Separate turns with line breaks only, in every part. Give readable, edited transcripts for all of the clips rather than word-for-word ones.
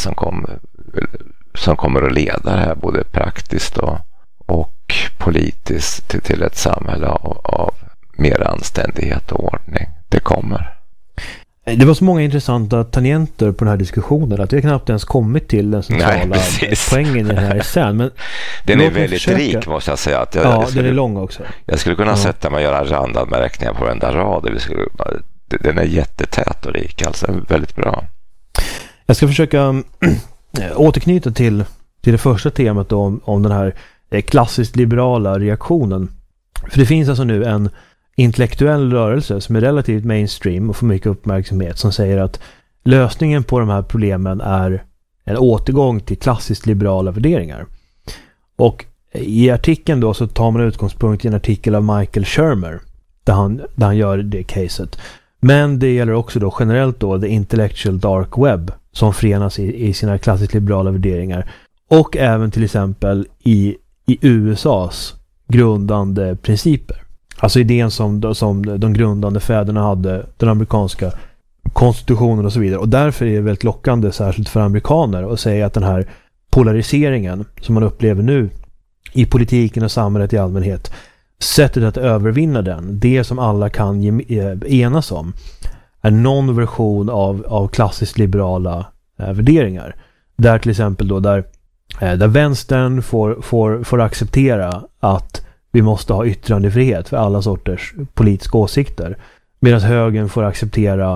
som kommer att leda det här både praktiskt och politiskt till ett samhälle av mer anständighet och ordning. Det kommer.
Det var så många intressanta tangenter på den här diskussionen att vi har knappt ens kommit till den centrala poängen i den här essän. Men
den är väldigt rik, måste jag säga.
Den är lång också.
Jag skulle kunna sätta mig och göra randanmärkningar på varenda rad. Den är jättetät och rik, alltså väldigt bra.
Jag ska försöka återknyta till det första temat om den här klassiskt liberala reaktionen. För det finns alltså nu en intellektuell rörelse som är relativt mainstream och får mycket uppmärksamhet som säger att lösningen på de här problemen är en återgång till klassiskt liberala värderingar. Och i artikeln då så tar man utgångspunkt i en artikel av Michael Shermer där han gör det caset. Men det gäller också då generellt då the intellectual dark web som förenas i sina klassiskt liberala värderingar och även till exempel i USAs grundande principer. Alltså idén som de grundande fäderna hade, den amerikanska konstitutionen och så vidare. Och därför är det väldigt lockande, särskilt för amerikaner, att säga att den här polariseringen som man upplever nu i politiken och samhället i allmänhet, sättet att övervinna den, det som alla kan enas om, är någon version av klassiskt liberala värderingar. Där till exempel då, där vänstern får acceptera att vi måste ha yttrandefrihet för alla sorters politiska åsikter. Medan högern får acceptera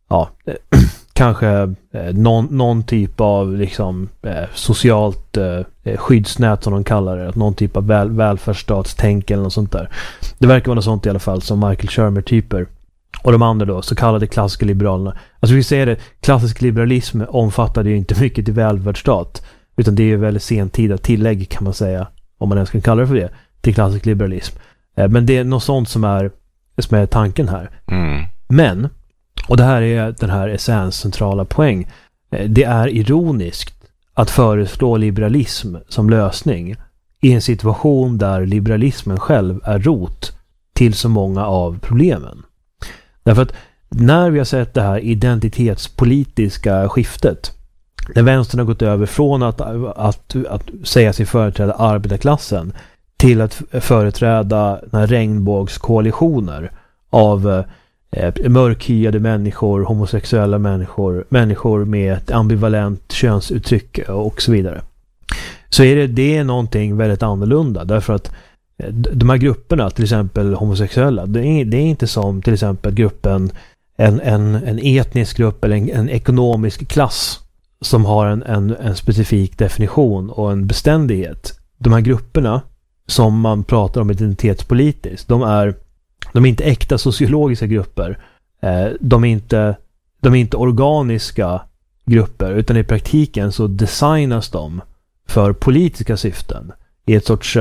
kanske någon typ av liksom, socialt skyddsnät som de kallar det. Någon typ av välfärdsstatstänk eller något sånt där. Det verkar vara något sånt i alla fall som Michael Shermer-typer. Och de andra då, så kallade klassiska liberalerna. Alltså vi säger det, klassisk liberalism omfattade ju inte mycket till välfärdsstat. Utan det är ju väldigt sentida tillägg kan man säga. Om man ens kan kalla det för det. Till klassisk liberalism. Men det är något sånt som är tanken här.
Mm.
Men, och det här är den här essens centrala poäng, det är ironiskt att föreslå liberalism som lösning i en situation där liberalismen själv är rot till så många av problemen. Därför att när vi har sett det här identitetspolitiska skiftet, när vänstern har gått över från att säga sig företräda arbetarklassen till att företräda regnbågskoalitioner av mörkhyade människor, homosexuella människor med ett ambivalent könsuttryck och så vidare. Så är det är någonting väldigt annorlunda, därför att de här grupperna, till exempel homosexuella, det är inte som till exempel gruppen en etnisk grupp eller en ekonomisk klass som har en specifik definition och en beständighet. De här grupperna som man pratar om identitetspolitiskt, de är inte äkta sociologiska grupper. De är inte organiska grupper, utan i praktiken så designas de för politiska syften i en sorts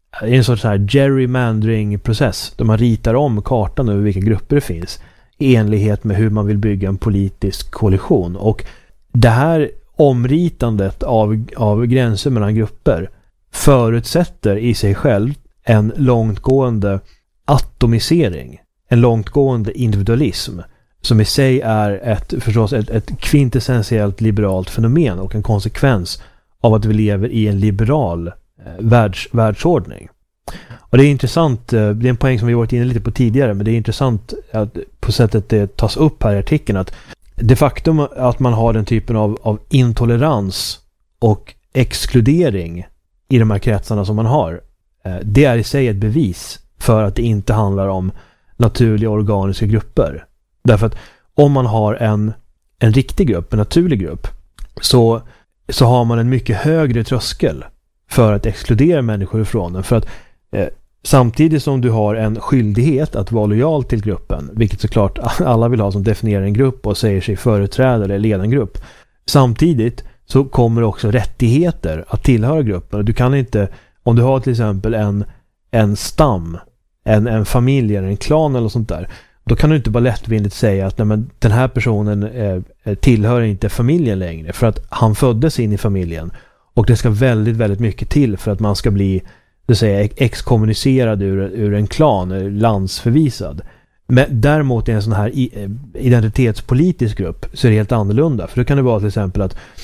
här gerrymandering-process där man ritar om kartan över vilka grupper det finns i enlighet med hur man vill bygga en politisk koalition. Och det här omritandet av gränser mellan grupper förutsätter i sig själv en långtgående atomisering, en långtgående individualism som i sig är förstås ett kvintessentiellt liberalt fenomen och en konsekvens av att vi lever i en liberal världsordning. Och det är intressant, det är en poäng som vi varit inne lite på tidigare, men det är intressant att på sättet det tas upp här i artikeln att det faktum att man har den typen av intolerans och exkludering i de här kretsarna som man har, det är i sig ett bevis för att det inte handlar om naturliga organiska grupper. Därför att om man har en riktig grupp, en naturlig grupp, så har man en mycket högre tröskel för att exkludera människor ifrån den. För att samtidigt som du har en skyldighet att vara lojal till gruppen, vilket såklart alla vill ha som definierar en grupp och säger sig företräda eller leda en grupp, samtidigt så kommer också rättigheter att tillhöra gruppen. Du kan inte, om du har till exempel en stam, en familj eller en klan eller sånt där, då kan du inte bara lättvindigt säga att nej, men den här personen tillhör inte familjen längre för att han föddes in i familjen, och det ska väldigt, väldigt mycket till för att man ska bli, det säger, exkommunicerad ur en klan, landsförvisad. Men däremot i en sån här identitetspolitisk grupp så är det helt annorlunda, för då kan det vara till exempel att